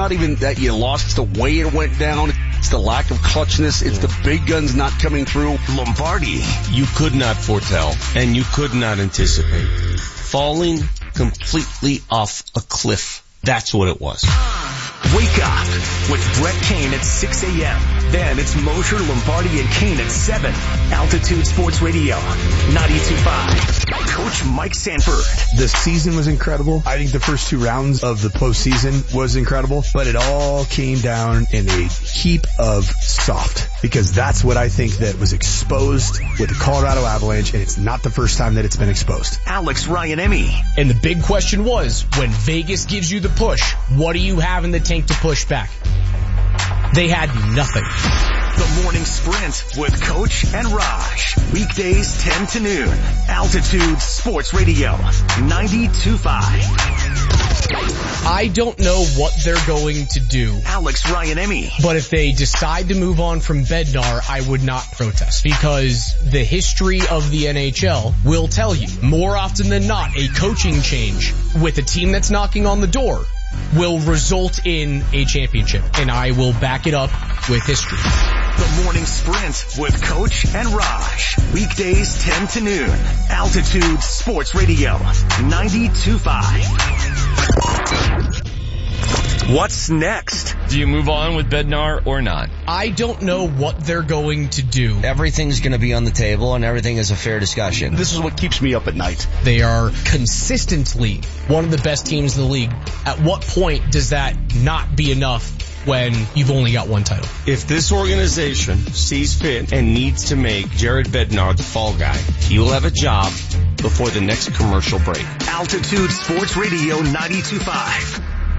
not even that you lost. It's the way it went down. It's the lack of clutchness. It's the big guns not coming through. Lombardi. You could not foretell, and you could not anticipate. Falling completely off a cliff. That's what it was. Wake up with Brett Kane at 6 a.m. Then it's Mosher, Lombardi, and Kane at 7. Altitude Sports Radio, 92.5. Coach Mike Sanford. The season was incredible. I think the first 2 rounds of the postseason was incredible, but it all came down in a heap of soft, because that's what I think that was exposed with the Colorado Avalanche, and it's not the first time that it's been exposed. Alex Ryan-Emmy. And the big question was, when Vegas gives you the push, what do you have in the tank to push back? They had nothing. The Morning Sprint with Coach and Raj. Weekdays 10 to noon. Altitude Sports Radio, 92.5. I don't know what they're going to do. Alex Ryan-Emmy. But if they decide to move on from Bednar, I would not protest, because the history of the NHL will tell you, more often than not, a coaching change with a team that's knocking on the door will result in a championship, and I will back it up with history. The Morning Sprint with Coach and Raj. Weekdays 10 to noon. Altitude Sports Radio, 92.5. What's next? Do you move on with Bednar or not? I don't know what they're going to do. Everything's going to be on the table, and everything is a fair discussion. This is what keeps me up at night. They are consistently one of the best teams in the league. At what point does that not be enough when you've only got one title? If this organization sees fit and needs to make Jared Bednar the fall guy, he will have a job before the next commercial break. Altitude Sports Radio, 92.5.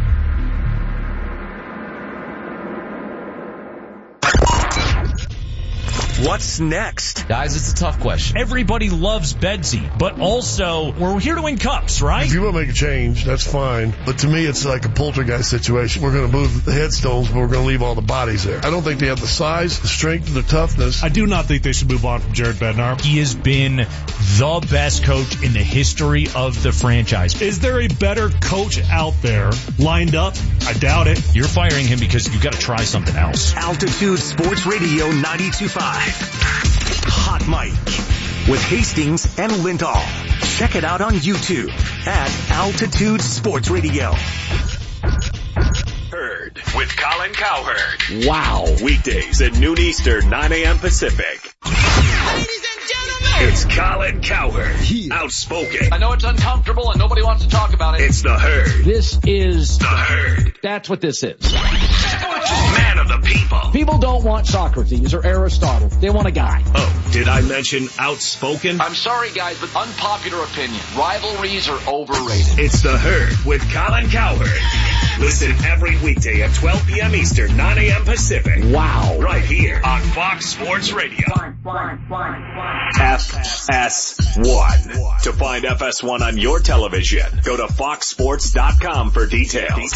What's next? Guys, it's a tough question. Everybody loves Bedsy, but also we're here to win cups, right? If you want to make a change, that's fine. But to me, it's like a poltergeist situation. We're going to move the headstones, but we're going to leave all the bodies there. I don't think they have the size, the strength, the toughness. I do not think they should move on from Jared Bednar. He has been the best coach in the history of the franchise. Is there a better coach out there lined up? I doubt it. You're firing him because you got to try something else. Altitude Sports Radio, 92.5. Hot Mic with Hastings and Lindahl. Check it out on YouTube at Altitude Sports Radio. Herd with Colin Cowherd. Wow. Weekdays at noon Eastern, 9 a.m. Pacific. Ladies and gentlemen, it's Colin Cowherd. Outspoken. I know it's uncomfortable and nobody wants to talk about it. It's the Herd. This is the Herd. That's what this is. Man of the people. People don't want Socrates or Aristotle. They want a guy. Oh, did I mention outspoken? I'm sorry, guys, but unpopular opinion. Rivalries are overrated. It's the Herd with Colin Cowherd. Listen every weekday at 12 p.m. Eastern, 9 a.m. Pacific. Wow. Right here on Fox Sports Radio. FS1. To find FS1 on your television, go to foxsports.com for details.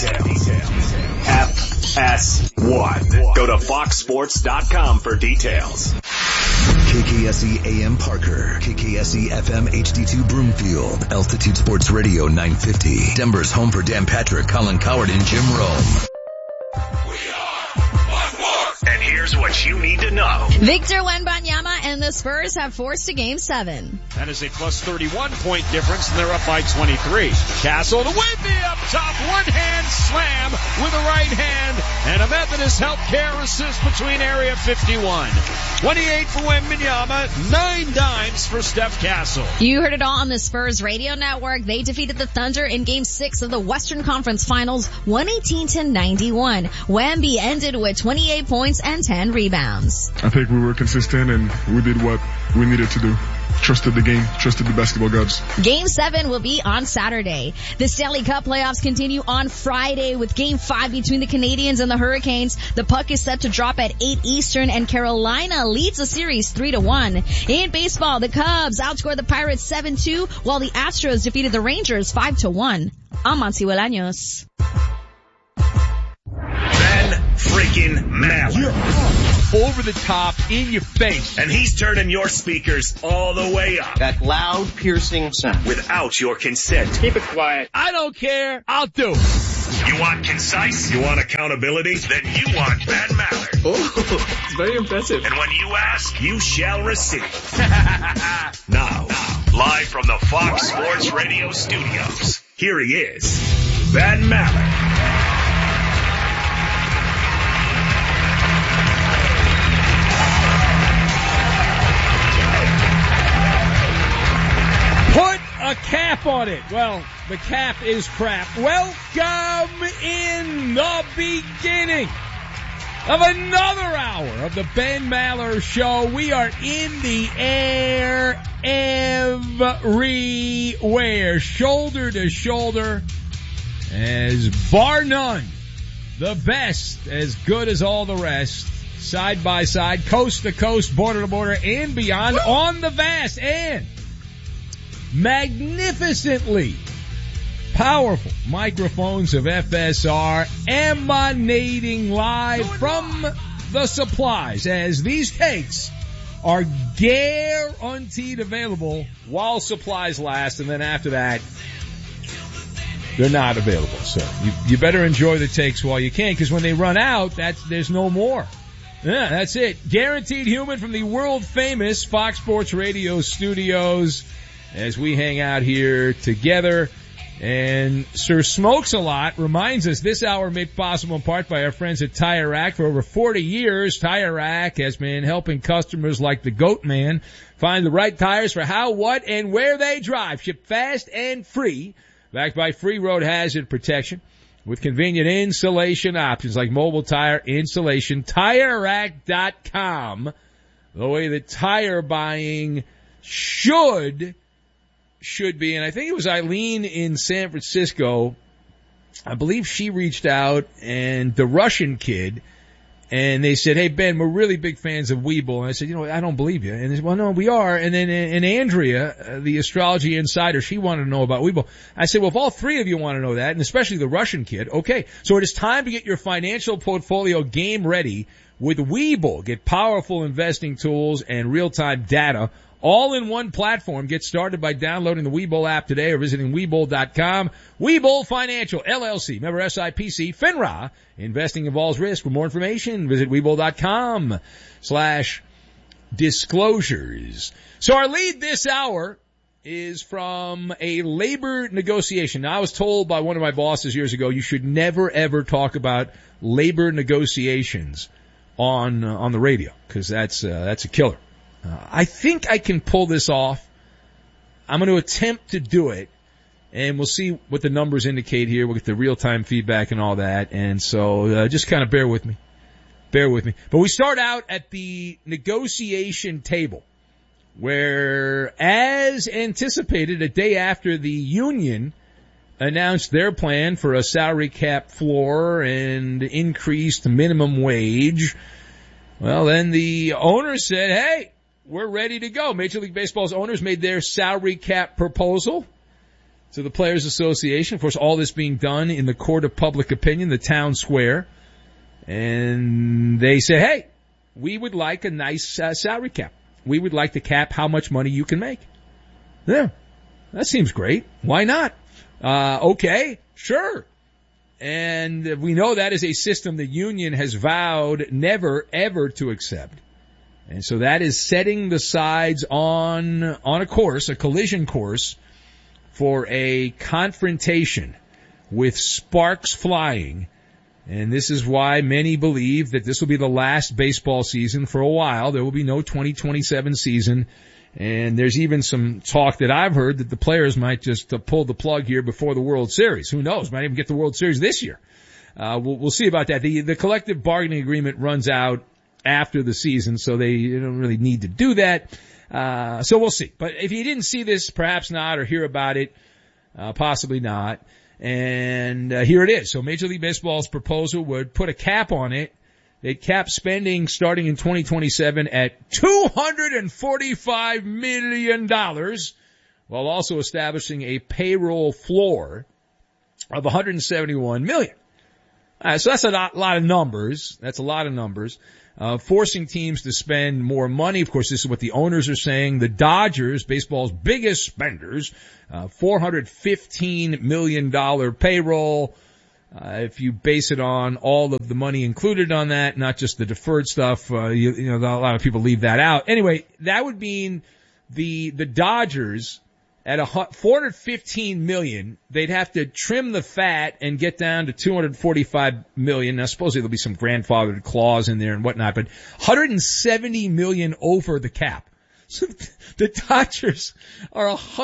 FS1. Go to foxsports.com for details. KKSE AM Parker, KKSE FM HD2 Broomfield, Altitude Sports Radio 950. Denver's home for Dan Patrick, Colin Cowherd, and Jim Rome. And here's what you need to know. Victor Wembanyama and the Spurs have forced to Game 7. That is a plus 31-point difference, and they're up by 23. Castle to Wemby up top, one-hand slam with the right hand, and a Methodist Healthcare assist between area 51. 28 for Wembanyama, 9 dimes for Steph Castle. You heard it all on the Spurs radio network. They defeated the Thunder in Game 6 of the Western Conference Finals, 118-91. Wemby ended with 28 points and 10 rebounds. I think we were consistent and we did what we needed to do. Trusted the game, trusted the basketball gods. Game 7 will be on Saturday. The Stanley Cup playoffs continue on Friday with Game 5 between the Canadiens and the Hurricanes. The puck is set to drop at 8 Eastern, and Carolina leads the series 3-1. In baseball, the Cubs outscored the Pirates 7-2, while the Astros defeated the Rangers 5-1. I'm Monty Bolaños. Ben freaking Maller. You're over the top, in your face. And he's turning your speakers all the way up. That loud, piercing sound. Without your consent. Keep it quiet. I don't care. I'll do it. You want concise? You want accountability? Then you want Ben Maller. Oh, it's very impressive. And when you ask, you shall receive. Now, live from the Fox Sports Radio studios, here he is, Ben Maller. Put a cap on it. Well, the cap is crap. Welcome in the beginning of another hour of the Ben Maller Show. We are in the air everywhere, shoulder to shoulder, as bar none, the best, as good as all the rest, side by side, coast to coast, border to border, and beyond, on the vast and magnificently powerful microphones of FSR, emanating live from the supplies, as these takes are guaranteed available while supplies last, and then after that, they're not available. So you better enjoy the takes while you can, because when they run out, there's no more. Yeah, that's it. Guaranteed Human from the world famous Fox Sports Radio studios, as we hang out here together. And Sir Smokes-A-Lot reminds us this hour made possible in part by our friends at Tire Rack. For over 40 years, Tire Rack has been helping customers like the Goat Man find the right tires for how, what, and where they drive. Shipped fast and free, backed by free road hazard protection with convenient installation options like mobile tire installation. TireRack.com, the way that tire buying should be. And I think it was Eileen in San Francisco. I believe she reached out, and the Russian kid, and they said, hey, Ben, we're really big fans of Webull. And I said, I don't believe you. And they said, well, no, we are. And then, and Andrea, the astrology insider, she wanted to know about Webull. I said, well, if all three of you want to know that, and especially the Russian kid, okay. So it is time to get your financial portfolio game ready with Webull. Get powerful investing tools and real-time data all in one platform. Get started by downloading the Webull app today or visiting Webull.com. Webull Financial, LLC, member SIPC, FINRA. Investing involves risk. For more information, visit Webull.com/disclosures. So our lead this hour is from a labor negotiation. Now, I was told by one of my bosses years ago, you should never ever talk about labor negotiations on the radio, because that's a killer. I think I can pull this off. I'm going to attempt to do it, and we'll see what the numbers indicate here. We'll get the real-time feedback and all that, and so just kind of bear with me. Bear with me. But we start out at the negotiation table, where, as anticipated, a day after the union announced their plan for a salary cap floor and increased minimum wage, well, then the owners said, hey, we're ready to go. Major League Baseball's owners made their salary cap proposal to the Players Association. Of course, all this being done in the court of public opinion, the town square. And they said, hey, we would like a nice salary cap. We would like to cap how much money you can make. Yeah, that seems great. Why not? Okay, sure. And we know that is a system the union has vowed never, ever to accept. And so that is setting the sides on a course, a collision course, for a confrontation with sparks flying. And this is why many believe that this will be the last baseball season for a while. There will be no 2027 season. And there's even some talk that I've heard that the players might just pull the plug here before the World Series. Who knows? Might even get the World Series this year. We'll see about that. The collective bargaining agreement runs out after the season, so they don't really need to do that. So we'll see. But if you didn't see this, perhaps not, or hear about it, possibly not. And here it is. So Major League Baseball's proposal would put a cap on it. They'd cap spending starting in 2027 at $245 million, while also establishing a payroll floor of $171 million. So that's a lot of numbers. That's a lot of numbers. Forcing teams to spend more money. Of course, this is what the owners are saying. The Dodgers, baseball's biggest spenders, $415 million payroll. If you base it on all of the money included on that, not just the deferred stuff, you know, a lot of people leave that out. Anyway, that would mean the Dodgers at $415 million, they'd have to trim the fat and get down to $245 million. Now, supposedly there'll be some grandfathered clause in there and whatnot, but $170 million over the cap. So the Dodgers are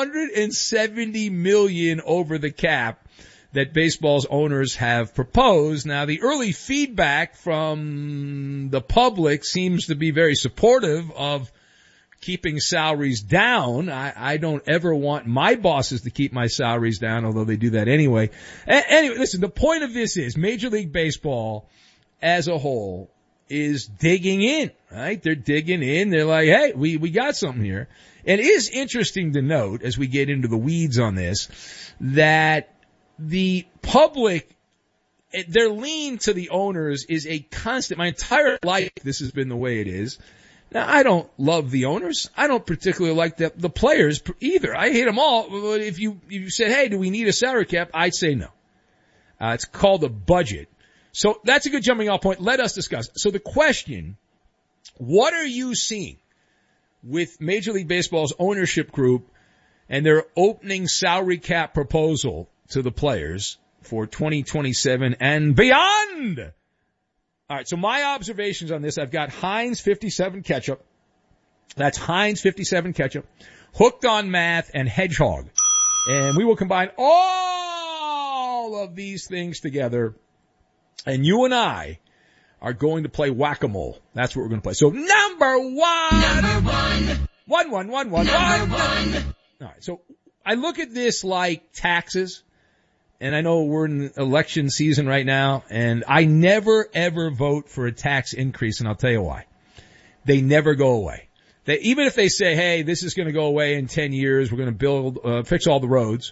$170 million over the cap that baseball's owners have proposed. Now, the early feedback from the public seems to be very supportive of keeping salaries down. I don't ever want my bosses to keep my salaries down, although they do that anyway. Anyway, listen, the point of this is Major League Baseball as a whole is digging in, right? They're digging in. They're like, hey, we got something here. And it is interesting to note, as we get into the weeds on this, that the public, their lean to the owners is a constant. My entire life, this has been the way it is. Now, I don't love the owners. I don't particularly like the players either. I hate them all. But if you said, hey, do we need a salary cap? I'd say no. It's called a budget. So that's a good jumping off point. Let us discuss. So the question, what are you seeing with Major League Baseball's ownership group and their opening salary cap proposal to the players for 2027 and beyond? All right, so my observations on this, I've got Heinz 57 ketchup. That's Heinz 57 ketchup, Hooked on Math, and Hedgehog. And we will combine all of these things together, and you and I are going to play whack-a-mole. That's what we're going to play. So number one. One. All right, so I look at this like taxes. And I know we're in election season right now, and I never, ever vote for a tax increase, and I'll tell you why. They never go away. Even if they say, hey, this is going to go away in 10 years, we're going to fix all the roads,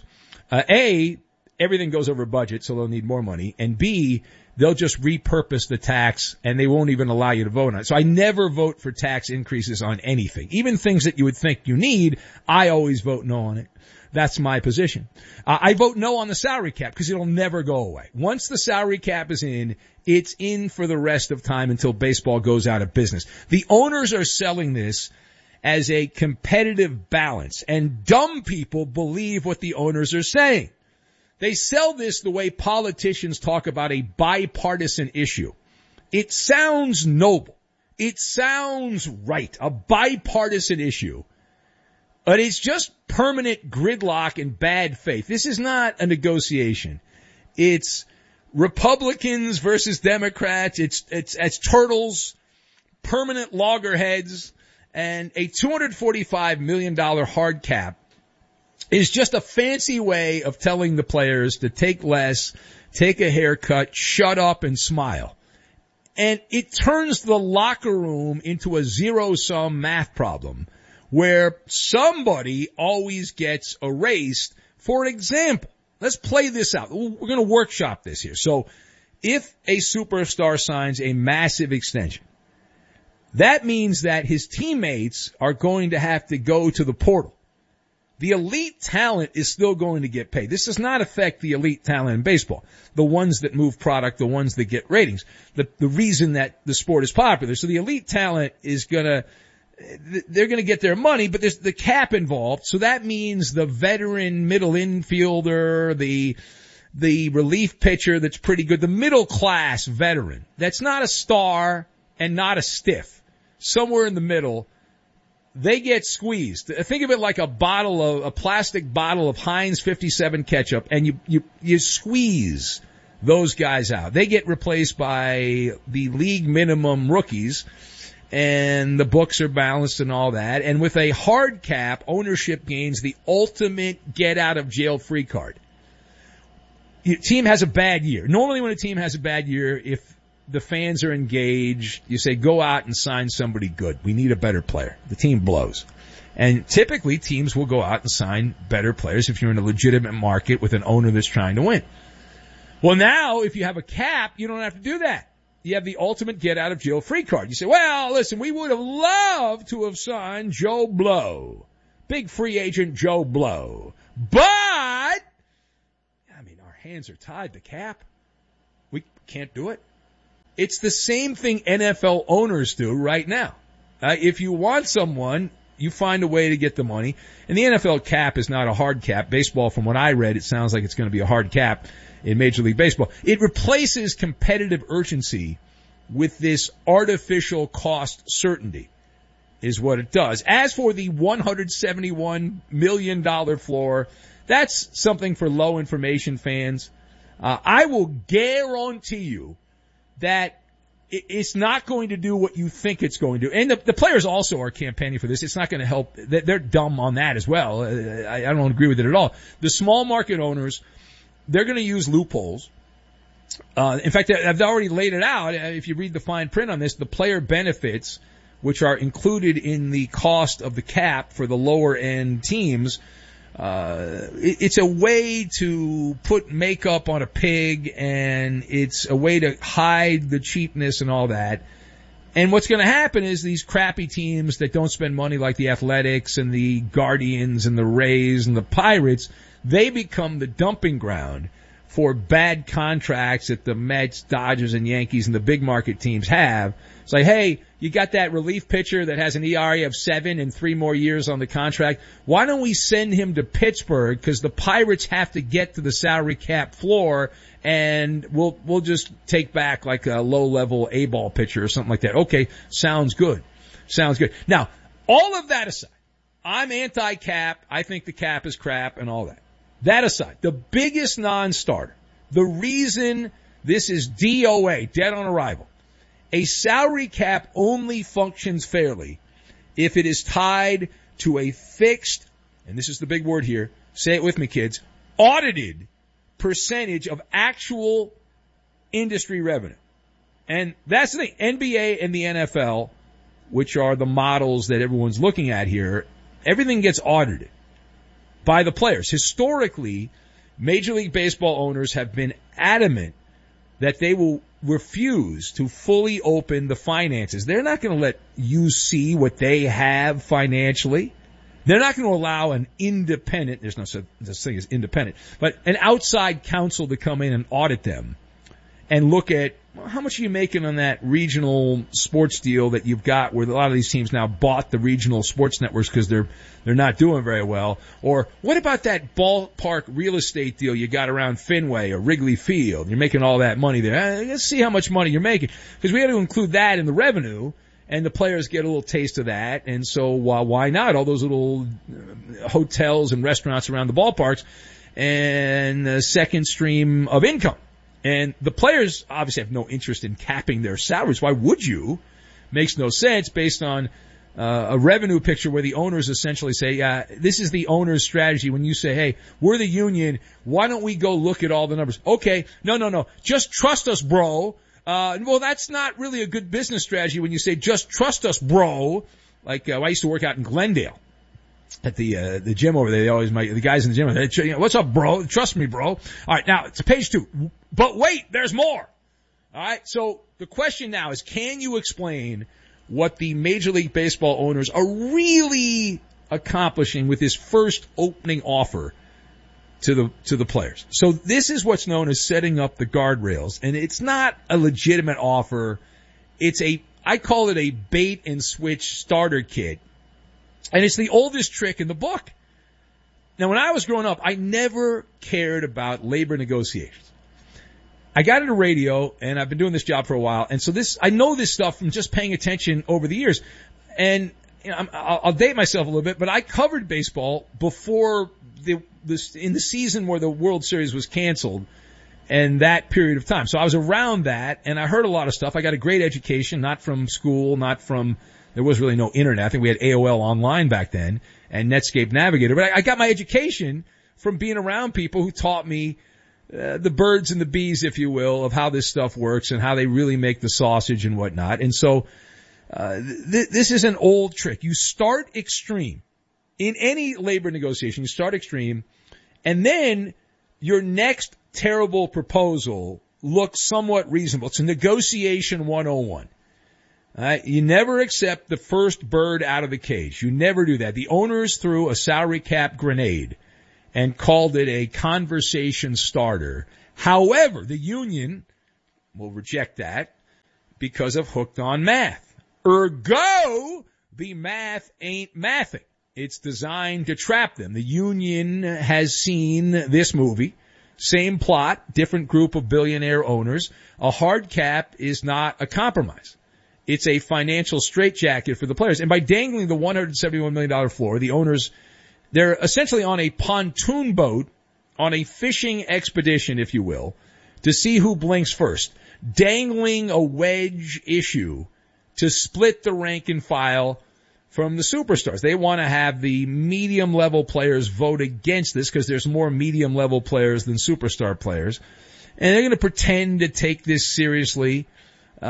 A, everything goes over budget, so they'll need more money, and B, they'll just repurpose the tax, and they won't even allow you to vote on it. So I never vote for tax increases on anything. Even things that you would think you need, I always vote no on it. That's my position. I vote no on the salary cap because it'll never go away. Once the salary cap is in, it's in for the rest of time until baseball goes out of business. The owners are selling this as a competitive balance, and dumb people believe what the owners are saying. They sell this the way politicians talk about a bipartisan issue. It sounds noble. It sounds right. A bipartisan issue. But it's just permanent gridlock and bad faith. This is not a negotiation. It's Republicans versus Democrats. It's turtles, permanent loggerheads, and a $245 million hard cap is just a fancy way of telling the players to take less, take a haircut, shut up, and smile. And it turns the locker room into a zero-sum math problem, where somebody always gets erased. For example, let's play this out. We're going to workshop this here. So if a superstar signs a massive extension, that means that his teammates are going to have to go to the portal. The elite talent is still going to get paid. This does not affect the elite talent in baseball, the ones that move product, the ones that get ratings, the reason that the sport is popular. So the elite talent is they're going to get their money, but there's the cap involved. So that means the veteran middle infielder, the relief pitcher that's pretty good, the middle class veteran that's not a star and not a stiff, somewhere in the middle, they get squeezed. Think of it like a plastic bottle of Heinz 57 ketchup, and you squeeze those guys out. They get replaced by the league minimum rookies, and the books are balanced and all that. And with a hard cap, ownership gains the ultimate get-out-of-jail-free card. Your team has a bad year. Normally when a team has a bad year, if the fans are engaged, you say, go out and sign somebody good. We need a better player. The team blows. And typically teams will go out and sign better players if you're in a legitimate market with an owner that's trying to win. Well, now, if you have a cap, you don't have to do that. You have the ultimate get-out-of-jail-free card. You say, well, listen, we would have loved to have signed Joe Blow, big free agent Joe Blow. But, I mean, our hands are tied to cap. can't do it. It's the same thing NFL owners do right now. If you want someone, you find a way to get the money. And the NFL cap is not a hard cap. Baseball, from what I read, it sounds like it's going to be a hard cap in Major League Baseball. It replaces competitive urgency with this artificial cost certainty is what it does. As for the $171 million floor, that's something for low information fans. I will guarantee you that it's not going to do what you think it's going to do. And the players also are campaigning for this. It's not going to help. They're dumb on that as well. I don't agree with it at all. The small market owners, they're going to use loopholes. In fact, I've already laid it out. If you read the fine print on this, the player benefits, which are included in the cost of the cap for the lower end teams, it's a way to put makeup on a pig, and it's a way to hide the cheapness and all that. And what's going to happen is these crappy teams that don't spend money, like the Athletics and the Guardians and the Rays and the Pirates, they become the dumping ground for bad contracts that the Mets, Dodgers, and Yankees and the big market teams have. It's like, hey, you got that relief pitcher that has an ERA of 7 and 3 more years on the contract. Why don't we send him to Pittsburgh? Because the Pirates have to get to the salary cap floor, and we'll just take back like a low-level A-ball pitcher or something like that. Okay, sounds good. Sounds good. Now, all of that aside, I'm anti-cap. I think the cap is crap and all that. That aside, the biggest non-starter, the reason this is DOA, dead on arrival, a salary cap only functions fairly if it is tied to a fixed, and this is the big word here, say it with me kids, audited percentage of actual industry revenue. And that's the thing, NBA and the NFL, which are the models that everyone's looking at here, everything gets audited by the players. Historically, Major League Baseball owners have been adamant that they will refuse to fully open the finances. They're not going to let you see what they have financially. They're not going to allow an independent, there's no such thing as independent, but an outside counsel to come in and audit them and look at, well, how much are you making on that regional sports deal that you've got, where a lot of these teams now bought the regional sports networks because they're not doing very well? Or what about that ballpark real estate deal you got around Fenway or Wrigley Field? You're making all that money there. Let's see how much money you're making, because we got to include that in the revenue, and the players get a little taste of that. And so why not? All those little hotels and restaurants around the ballparks and a second stream of income. And the players obviously have no interest in capping their salaries. Why would you? Makes no sense based on a revenue picture where the owners essentially say, this is the owner's strategy. When you say, hey, we're the union, why don't we go look at all the numbers? Okay, no, just trust us, bro. Well, that's not really a good business strategy when you say, just trust us, bro. Like, I used to work out in Glendale at the gym over there. They always, the guys in the gym, they, what's up, bro? Trust me, bro. All right, now, it's page 2. But wait, there's more. All right, so the question now is, can you explain what the Major League Baseball owners are really accomplishing with this first opening offer to the players? So this is what's known as setting up the guardrails, and it's not a legitimate offer. I call it a bait and switch starter kit, and it's the oldest trick in the book. Now, when I was growing up, I never cared about labor negotiations. I got into radio, and I've been doing this job for a while, and so I know this stuff from just paying attention over the years. And I'll date myself a little bit, but I covered baseball before in the season where the World Series was canceled, and that period of time. So I was around that, and I heard a lot of stuff. I got a great education, not from school, there was really no internet. I think we had AOL Online back then, and Netscape Navigator. But I got my education from being around people who taught me the birds and the bees, if you will, of how this stuff works and how they really make the sausage and whatnot. And so this is an old trick. You start extreme. In any labor negotiation, you start extreme, and then your next terrible proposal looks somewhat reasonable. It's a negotiation 101. You never accept the first bird out of the cage. You never do that. The owners threw a salary cap grenade and called it a conversation starter. However, the union will reject that because of Hooked on Math. Ergo, the math ain't mathing. It's designed to trap them. The Union has seen this movie. Same plot, different group of billionaire owners. A hard cap is not a compromise. It's a financial straitjacket for the players. And by dangling the $171 million floor, the owners, they're essentially on a pontoon boat, on a fishing expedition, if you will, to see who blinks first. Dangling a wedge issue to split the rank and file from the superstars. They want to have the medium-level players vote against this because there's more medium-level players than superstar players. And they're going to pretend to take this seriously, and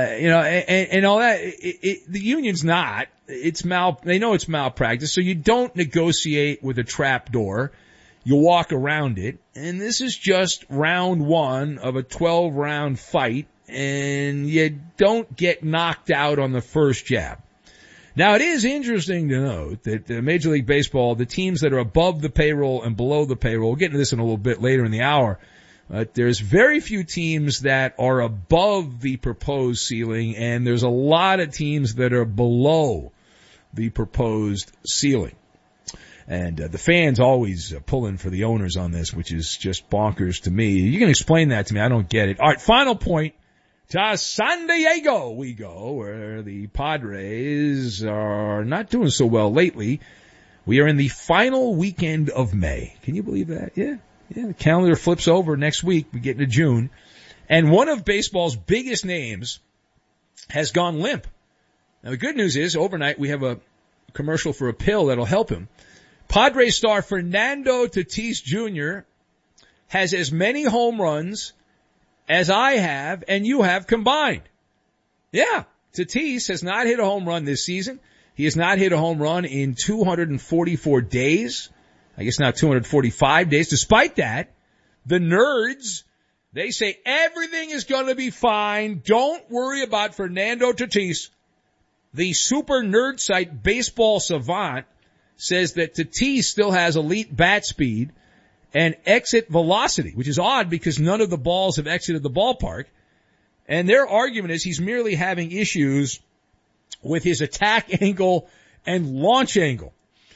all that. The union's not. They know it's malpractice, so you don't negotiate with a trap door. You walk around it. And this is just round one of a 12-round fight, and you don't get knocked out on the first jab. Now, it is interesting to note that Major League Baseball, the teams that are above the payroll and below the payroll, we'll get into this in a little bit later in the hour, there's very few teams that are above the proposed ceiling, and there's a lot of teams that are below the proposed ceiling. And the fans always pulling for the owners on this, which is just bonkers to me. You can explain that to me. I don't get it. All right, final point. To San Diego we go, where the Padres are not doing so well lately. We are in the final weekend of May. Can you believe that? Yeah, the calendar flips over next week. We get into June. And one of baseball's biggest names has gone limp. Now, the good news is, overnight we have a commercial for a pill that'll help him. Padres star Fernando Tatis Jr. has as many home runs as I have and you have combined. Yeah, Tatis has not hit a home run this season. He has not hit a home run in 244 days. I guess now 245 days. Despite that, the nerds, they say everything is going to be fine. Don't worry about Fernando Tatis. The super nerd site Baseball Savant says that Tatis still has elite bat speed and exit velocity, which is odd because none of the balls have exited the ballpark. And their argument is he's merely having issues with his attack angle and launch angle.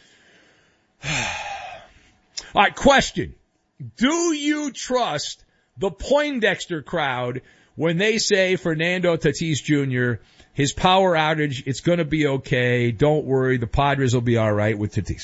All right, question. Do you trust the Poindexter crowd when they say Fernando Tatis Jr., his power outage, it's going to be okay. Don't worry, the Padres will be all right with Tatis.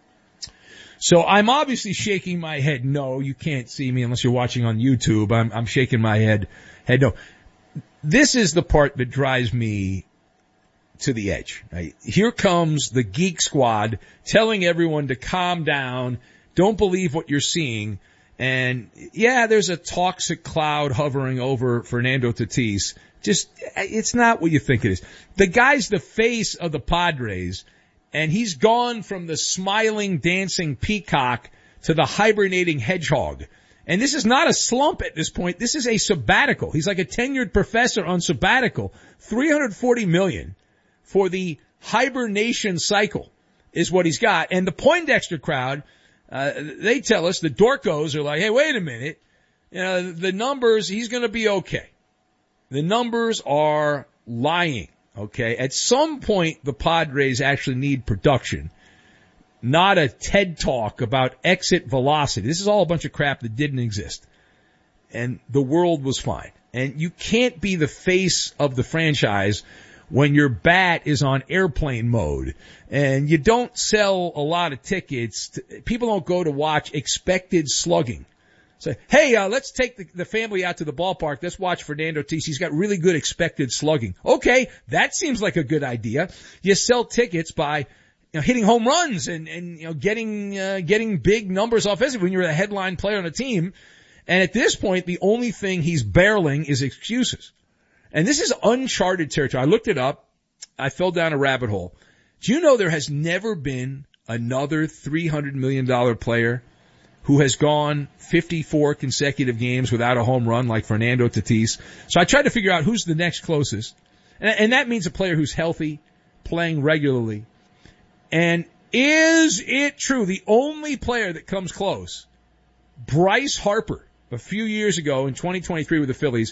So I'm obviously shaking my head no. You can't see me unless you're watching on YouTube. I'm shaking my head no. This is the part that drives me to the edge. Right? Here comes the geek squad telling everyone to calm down. Don't believe what you're seeing. And yeah, there's a toxic cloud hovering over Fernando Tatis. It's not what you think it is. The guy's the face of the Padres. And he's gone from the smiling, dancing peacock to the hibernating hedgehog. And this is not a slump at this point. This is a sabbatical. He's like a tenured professor on sabbatical. $340 million for the hibernation cycle is what he's got. And the Poindexter crowd, they tell us, the dorkos are like, hey, wait a minute. The numbers, he's going to be okay. The numbers are lying. Okay, at some point, the Padres actually need production, not a TED talk about exit velocity. This is all a bunch of crap that didn't exist. And the world was fine. And you can't be the face of the franchise when your bat is on airplane mode and you don't sell a lot of tickets. People don't go to watch expected slugging. Say, hey, let's take the family out to the ballpark. Let's watch Fernando Tatis. He's got really good expected slugging. Okay, that seems like a good idea. You sell tickets by hitting home runs and getting big numbers offensively when you're a headline player on a team. And at this point, the only thing he's barreling is excuses. And this is uncharted territory. I looked it up. I fell down a rabbit hole. Do you know there has never been another $300 million player who has gone 54 consecutive games without a home run like Fernando Tatis? So I tried to figure out who's the next closest. And that means a player who's healthy, playing regularly. And is it true? The only player that comes close, Bryce Harper, a few years ago in 2023 with the Phillies,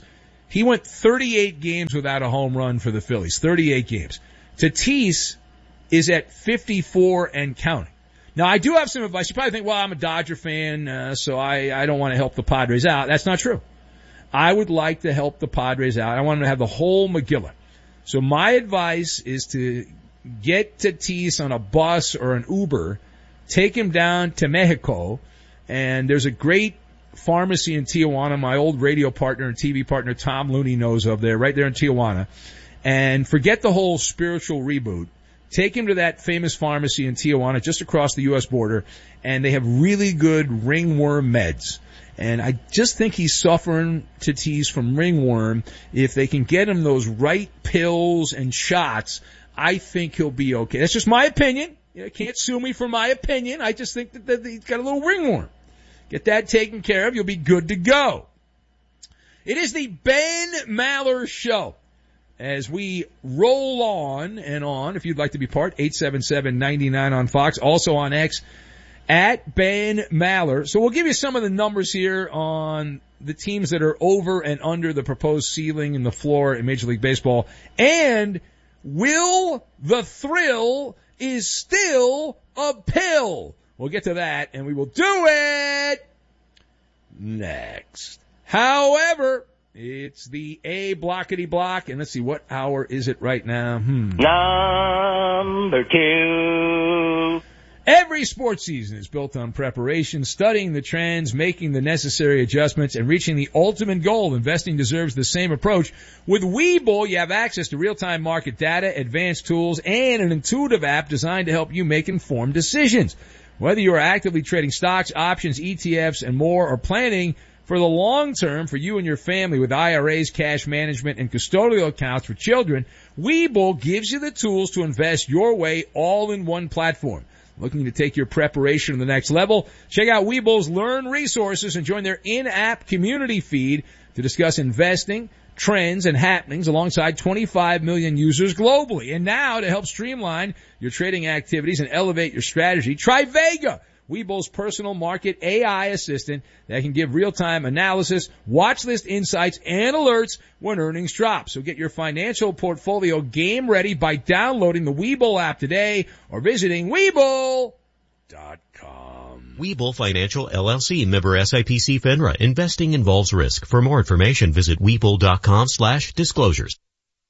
He went 38 games without a home run for the Phillies. 38 games. Tatis is at 54 and counting. Now, I do have some advice. You probably think, well, I'm a Dodger fan, so I don't want to help the Padres out. That's not true. I would like to help the Padres out. I want them to have the whole Megillah. So my advice is to get Tatis on a bus or an Uber, take him down to Mexico, and there's a great pharmacy in Tijuana my old radio partner and TV partner Tom Looney knows of there, right there in Tijuana. And forget the whole spiritual reboot. Take him to that famous pharmacy in Tijuana just across the U.S. border, and they have really good ringworm meds. And I just think he's suffering, Tatis, from ringworm. If they can get him those right pills and shots, I think he'll be okay. That's just my opinion. You can't sue me for my opinion. I just think that he's got a little ringworm. Get that taken care of. You'll be good to go. It is the Ben Maller Show. As we roll on and on, if you'd like to be part, 877-99 on Fox, also on X, at Ben Maller. So we'll give you some of the numbers here on the teams that are over and under the proposed ceiling and the floor in Major League Baseball. And will the thrill is still a pill? We'll get to that, and we will do it next. However, it's the A blockety block, and let's see, what hour is it right now? Number 2. Every sports season is built on preparation, studying the trends, making the necessary adjustments, and reaching the ultimate goal. Investing deserves the same approach. With Webull, you have access to real-time market data, advanced tools, and an intuitive app designed to help you make informed decisions. Whether you are actively trading stocks, options, ETFs, and more, or planning for the long term for you and your family with IRAs, cash management, and custodial accounts for children, Webull gives you the tools to invest your way all in one platform. Looking to take your preparation to the next level? Check out Webull's Learn resources and join their in-app community feed to discuss investing, trends, and happenings alongside 25 million users globally. And now, to help streamline your trading activities and elevate your strategy, try Vega, Webull's personal market AI assistant that can give real-time analysis, watch list insights, and alerts when earnings drop. So get your financial portfolio game ready by downloading the Webull app today or visiting Webull.com. Webull Financial LLC, member SIPC FINRA. Investing involves risk. For more information, visit Webull.com/disclosures.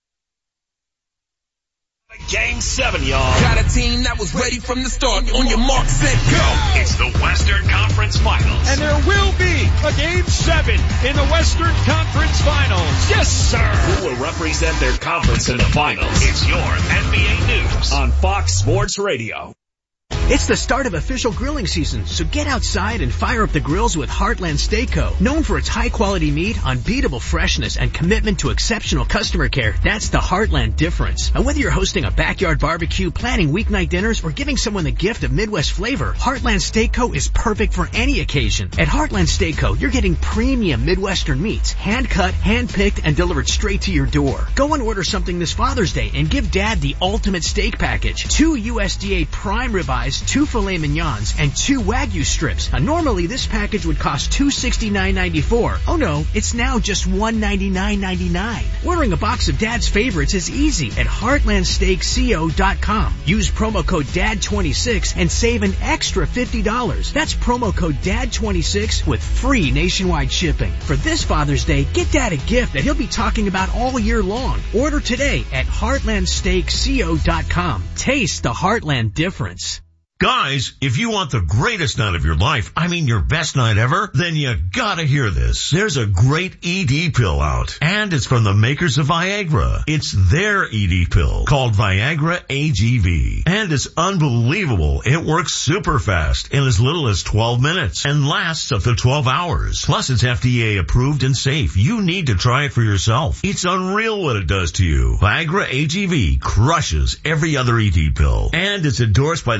Game 7, y'all. Got a team that was ready from the start. On your mark, set, go. It's the Western Conference Finals. And there will be a Game 7 in the Western Conference Finals. Yes, sir. Who will represent their conference in the finals? It's your NBA News on Fox Sports Radio. It's the start of official grilling season, so get outside and fire up the grills with Heartland Steakco. Known for its high-quality meat, unbeatable freshness, and commitment to exceptional customer care, that's the Heartland difference. And whether you're hosting a backyard barbecue, planning weeknight dinners, or giving someone the gift of Midwest flavor, Heartland Steakco is perfect for any occasion. At Heartland Steakco, you're getting premium Midwestern meats, hand-cut, hand-picked, and delivered straight to your door. Go and order something this Father's Day and give Dad the ultimate steak package. 2 USDA prime ribeyes, 2 filet mignons, and 2 Wagyu strips. Now, normally this package would cost $269.94. Oh no, it's now just $199.99. Ordering a box of Dad's favorites is easy at HeartlandSteakCo.com. Use promo code DAD26 and save an extra $50. That's promo code DAD26 with free nationwide shipping. For this Father's Day, get Dad a gift that he'll be talking about all year long. Order today at HeartlandSteakCo.com. Taste the Heartland difference. Guys, if you want the greatest night of your life, I mean your best night ever, then you gotta hear this. There's a great ED pill out, and it's from the makers of Viagra. It's their ED pill called Viagra AGV, and it's unbelievable. It works super fast in as little as 12 minutes and lasts up to 12 hours. Plus, it's FDA approved and safe. You need to try it for yourself. It's unreal what it does to you. Viagra AGV crushes every other ED pill, and it's endorsed by the head of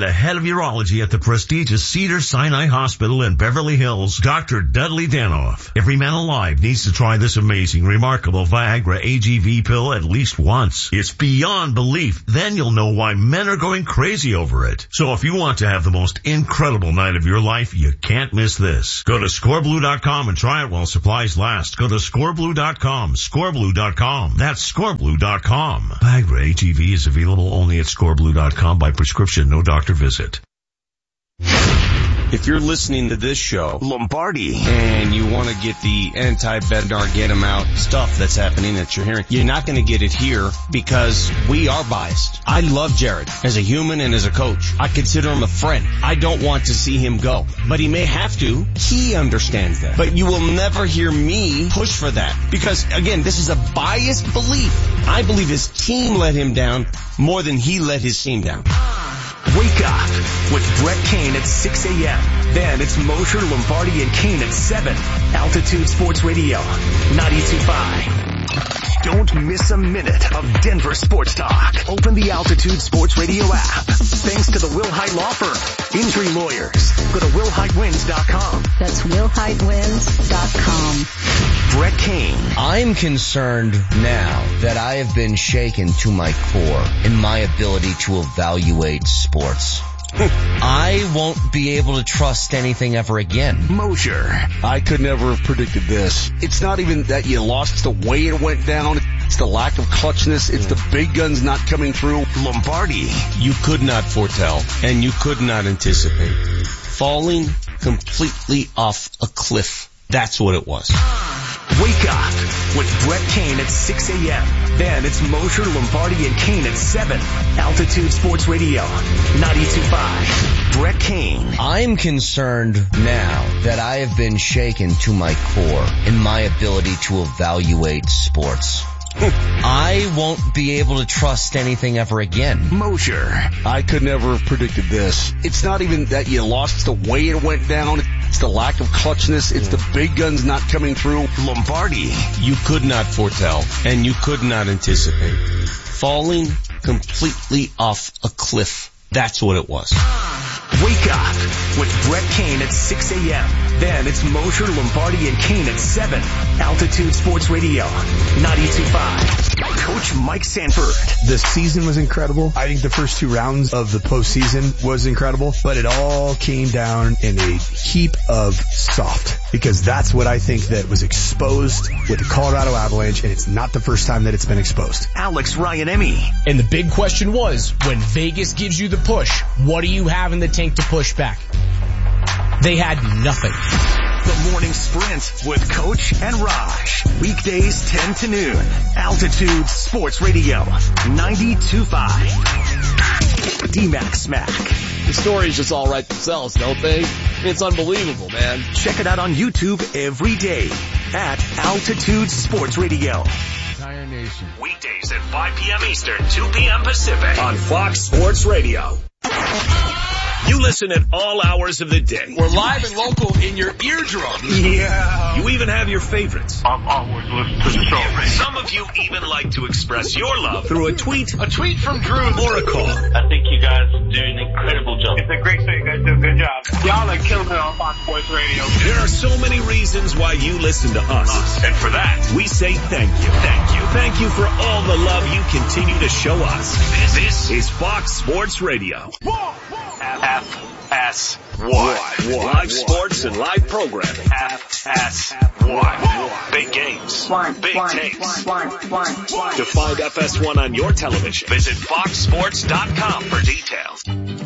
urology at the prestigious Cedars-Sinai Hospital in Beverly Hills, Dr. Dudley Danoff. Every man alive needs to try this amazing, remarkable Viagra AGV pill at least once. It's beyond belief. Then you'll know why men are going crazy over it. So if you want to have the most incredible night of your life, you can't miss this. Go to scoreblue.com and try it while supplies last. Go to scoreblue.com, scoreblue.com. That's scoreblue.com. Viagra AGV is available only at scoreblue.com by prescription, no doctor visit. If you're listening to this show, Lombardi, and you want to get the anti-Bednar, get him out stuff that's happening that you're hearing, you're not going to get it here because we are biased. I love Jared as a human and as a coach. I consider him a friend. I don't want to see him go, but he may have to. He understands that. But you will never hear me push for that because, again, this is a biased belief. I believe his team let him down more than he let his team down. Wake up with Brett Kane at 6 a.m. Then it's Mosher, Lombardi, and Kane at 7. Altitude Sports Radio, 92.5. Don't miss a minute of Denver sports talk. Open the Altitude Sports Radio app. Thanks to the Will Hyde Law Firm. Injury lawyers. Go to WillHydeWins.com. That's WillHydeWins.com. Brett Kane. I'm concerned now that I have been shaken to my core in my ability to evaluate sports. I won't be able to trust anything ever again. Mosher. I could never have predicted this. It's not even that you lost. It's the way it went down. It's the lack of clutchness. It's the big guns not coming through. Lombardi. You could not foretell, and you could not anticipate. Falling completely off a cliff. That's what it was. Wake up with Brett Kane at 6 a.m. Then it's Mosher, Lombardi, and Kane at 7. Altitude Sports Radio, 92.5. Brett Kane. I'm concerned now that I have been shaken to my core in my ability to evaluate sports. I won't be able to trust anything ever again. Mosher. I could never have predicted this. It's not even that you lost. It's the way it went down. It's the lack of clutchness. It's the big guns not coming through. Lombardi. You could not foretell, and you could not anticipate. Falling completely off a cliff. That's what it was. Wake up with Brett Kane at 6 a.m. Then it's Mosher, Lombardi, and Kane at 7. Altitude Sports Radio, 92.5. Coach Mike Sanford. The season was incredible. I think the first two rounds of the postseason was incredible, but it all came down in a heap of soft because that's what I think that was exposed with the Colorado Avalanche, and it's not the first time that it's been exposed. Alex Ryan-Emmy. And the big question was, when Vegas gives you the push, what do you have in the tank to push back? They had nothing. The Morning Sprint with Coach and Raj. Weekdays 10 to noon. Altitude Sports Radio, 92.5. D-Mac Smack. The stories just all write themselves, don't they? It's unbelievable, man. Check it out on YouTube every day at Altitude Sports Radio. Entire nation. Weekdays at 5 p.m. Eastern, 2 p.m. Pacific on Fox Sports Radio. You listen at all hours of the day. We're live and local in your eardrum. Yeah. You even have your favorites. I'm always listening to the show. Some of you even like to express your love through a tweet. A tweet from Drew. Or a call. I think you guys do an incredible job. It's a great show. You guys do a good job. Y'all are killing it on Fox Sports Radio. There are so many reasons why you listen to us. And for that, we say thank you. Thank you. Thank you for all the love you continue to show us. This is Fox Sports Radio. FS1. Live sports and live programming. FS1. Big games. Big takes. To find FS1 on your television, visit foxsports.com for details.